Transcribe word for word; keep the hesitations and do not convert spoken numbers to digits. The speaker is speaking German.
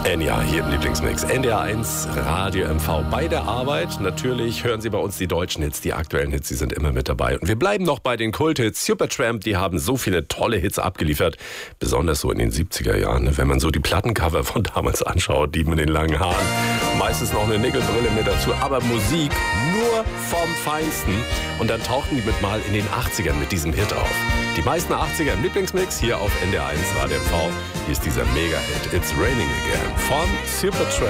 Enya hier im Lieblingsmix. N D R eins Radio M V bei der Arbeit. Natürlich hören Sie bei uns die deutschen Hits, die aktuellen Hits, die sind immer mit dabei. Und wir bleiben noch bei den Kulthits. Supertramp, die haben so viele tolle Hits abgeliefert. Besonders so in den siebziger Jahren. Wenn man so die Plattencover von damals anschaut, die mit den langen Haaren. Meistens noch eine Nickelbrille mit dazu. Aber Musik nur vom Feinsten. Und dann tauchten die mit mal in den achtzigern mit diesem Hit auf. Die meisten achtziger im Lieblingsmix hier auf N D R eins Radio M V. Hier ist dieser Mega-Hit It's Raining Again von Supertramp.